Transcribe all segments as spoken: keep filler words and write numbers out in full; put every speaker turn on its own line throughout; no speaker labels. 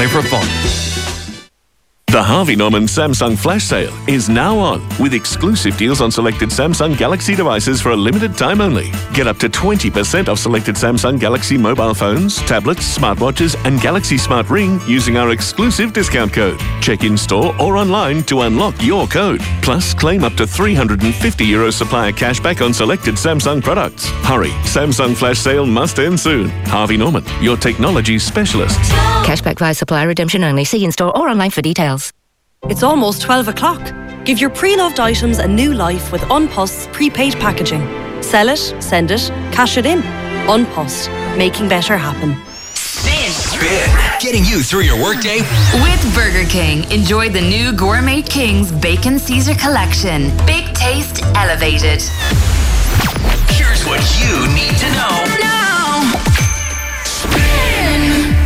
play for fun.
The Harvey Norman Samsung Flash Sale is now on, with exclusive deals on selected Samsung Galaxy devices for a limited time only. Get up to twenty percent off selected Samsung Galaxy mobile phones, tablets, smartwatches and Galaxy Smart Ring using our exclusive discount code. Check in store or online to unlock your code. Plus, claim up to three hundred fifty euro supplier cashback on selected Samsung products. Hurry, Samsung Flash Sale must end soon. Harvey Norman, your technology specialists.
Cashback via supplier redemption only. See in store or online for details.
It's almost twelve o'clock. Give your pre-loved items a new life with Unpost's prepaid packaging. Sell it, send it, cash it in. Unpost, making better happen.
Spin. Spin. Getting you through your workday.
With Burger King, enjoy the new Gourmet King's Bacon Caesar Collection. Big taste elevated.
Here's what you need to know.
Now.
Spin.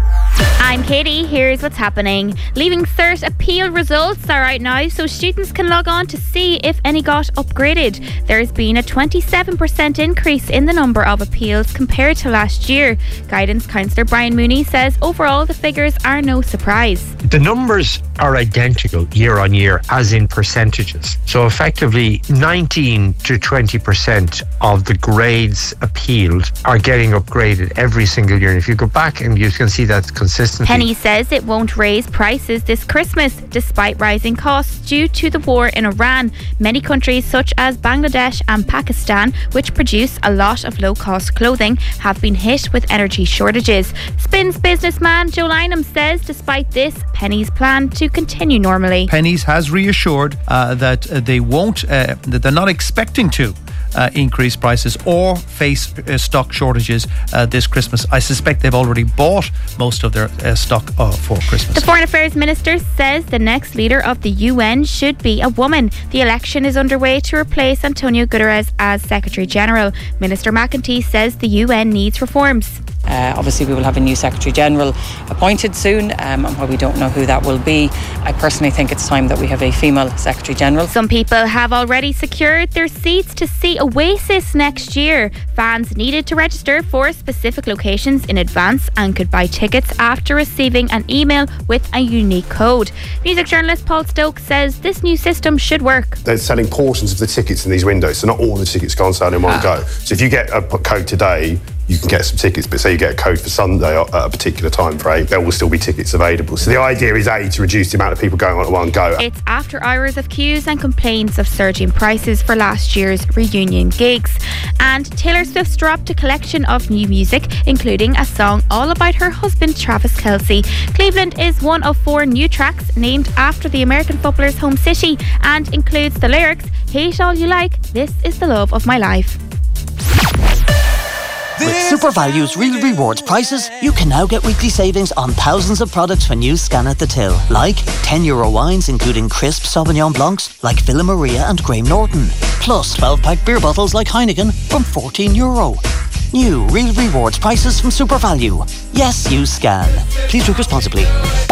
I'm Katie. Here's what's happening. Leaving Cert appeal results are out now, so students can log on to see if any got upgraded. There's been a twenty-seven percent increase in the number of appeals compared to last year. Guidance Counsellor Brian Mooney says overall the figures are no surprise.
The numbers are identical year on year, as in percentages. So effectively, nineteen to twenty percent of the grades appealed are getting upgraded every single year. And if you go back and you can see that consistently.
Penny says it won't raise prices this Christmas despite rising costs due to the war in Iran. Many countries such as Bangladesh and Pakistan, which produce a lot of low-cost clothing, have been hit with energy shortages. Spin's businessman Joe Lynham says despite this, Penny's plan to continue normally.
Penny's has reassured uh, that uh, they won't, uh, that they're not expecting to Uh, increase prices or face uh, stock shortages uh, this Christmas. I suspect they've already bought most of their uh, stock uh, for Christmas.
The Foreign Affairs Minister says the next leader of the U N should be a woman. The election is underway to replace Antonio Guterres as Secretary General. Minister McEntee says the U N needs reforms.
Uh, obviously we will have a new Secretary General appointed soon, um, and while we don't know who that will be, I personally think it's time that we have a female Secretary General.
Some people have already secured their seats to see Oasis next year. Fans needed to register for specific locations in advance and could buy tickets after receiving an email with a unique code. Music journalist Paul Stokes says this new system should work.
They're selling portions of the tickets in these windows, so not all the tickets go on sale in one ah. go. So if you get a code today, you can get some tickets, but say you get a code for Sunday at a particular time frame, there will still be tickets available. So the idea is, A, to reduce the amount of people going on at one go.
It's after hours of queues and complaints of surging prices for last year's reunion gigs. And Taylor Swift's dropped a collection of new music, including a song all about her husband, Travis Kelce. Cleveland is one of four new tracks named after the American footballer's home city and includes the lyrics, "Hate all you like, this is the love of my life."
With SuperValue's Real Rewards prices, you can now get weekly savings on thousands of products when you scan at the till. Like ten euro wines including crisp Sauvignon Blancs like Villa Maria and Graham Norton. Plus twelve pack beer bottles like Heineken from fourteen euro. New Real Rewards prices from SuperValue. Yes, you scan. Please drink responsibly.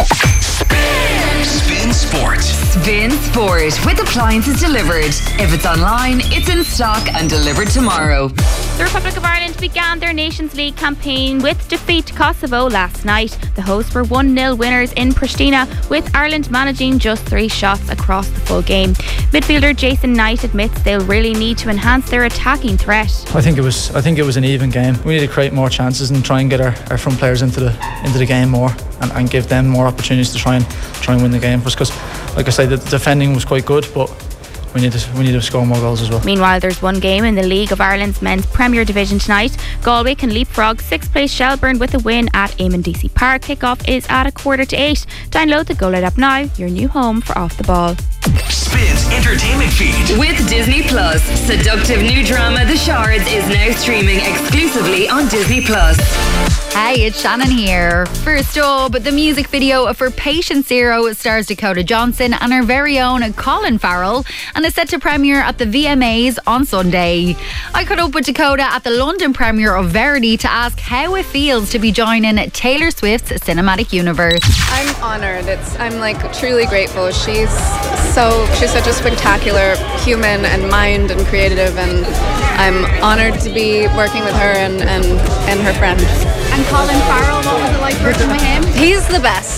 Spin Sport.
Spin Sport with appliances delivered. If it's online, it's in stock and delivered tomorrow.
The Republic of Ireland began their Nations League campaign with defeat to Kosovo last night. The hosts were one nil winners in Pristina, with Ireland managing just three shots across the full game. Midfielder Jason Knight admits they'll really need to enhance their attacking threat.
I think it was I think it was an even game. We need to create more chances and try and get our, our front players into the into the game more and, and give them more opportunities to try and try and win the game for us, because like I say, the defending was quite good, but We need, to, we need to score more goals as well.
Meanwhile, there's one game in the League of Ireland's Men's Premier Division tonight. Galway can leapfrog sixth place Shelburne with a win at Eamon D C Park. Kickoff is at a quarter to eight. Download the Go Light app now, your new home for Off the Ball.
Spin's entertainment feed.
With Disney Plus, seductive new drama The Shards is now streaming exclusively on Disney Plus.
Hey, it's Shannon here. First up, the music video for Patient Zero stars Dakota Johnson and her very own Colin Farrell, and is set to premiere at the V M As on Sunday. I caught up with Dakota at the London premiere of Verity to ask how it feels to be joining Taylor Swift's cinematic universe.
I'm honoured. It's I'm like truly grateful. She's so she's such a spectacular human and mind and creative, and I'm honoured to be working with her and, and, and her friend.
And Colin Farrell, what was it like working with him?
He's the best.